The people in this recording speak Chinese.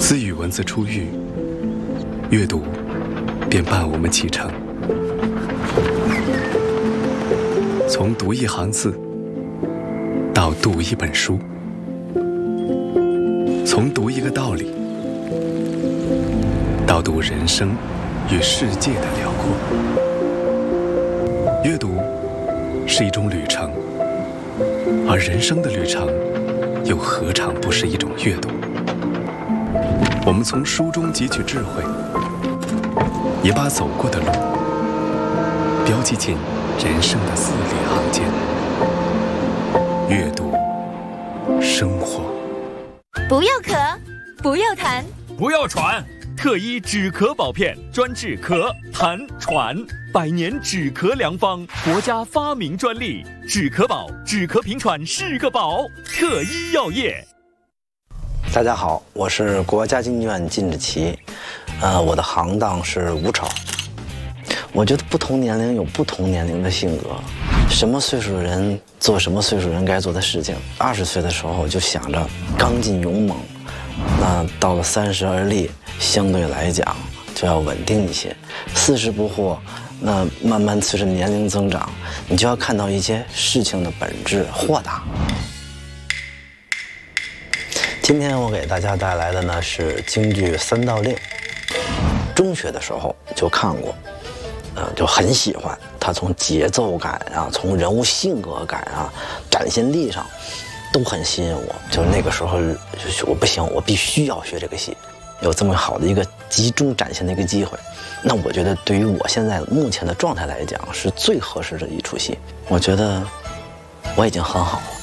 自语文字出狱，阅读便伴我们启程。从读一行字到读一本书，从读一个道理到读人生与世界的辽阔。阅读是一种旅程，而人生的旅程又何尝不是一种阅读？我们从书中汲取智慧，也把走过的路标记进人生的字里行间。阅读，生活。 不要咳，不要痰， 不要喘。特医止咳保片，专治咳、痰、喘，100年止咳良方，国家发明专利。止咳宝，止咳平喘是个宝。特医药业。 大家好，我是国家经济院靳志奇，我的行当是吴超。我觉得不同年龄有不同年龄的性格，什么岁数的人做什么岁数人该做的事情。20岁的时候就想着刚劲勇猛，那到了30而立，相对来讲就要稳定一些。40不惑，那慢慢随着年龄增长，你就要看到一些事情的本质，豁达。今天我给大家带来的呢是京剧《三道令》，中学的时候就看过，就很喜欢。它从节奏感啊，从人物性格感啊，展现力上，都很吸引我。就那个时候，我不行，我必须要学这个戏，有这么好的一个集中展现的一个机会。那我觉得对于我现在目前的状态来讲，是最合适的一出戏。我觉得我已经很好了。